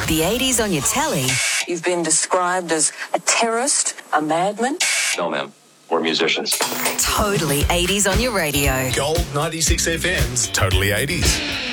The 80s on your telly. You've been described as a terrorist, a madman. No, ma'am. We're musicians. Totally 80s on your radio. Gold 96 FM's Totally 80s.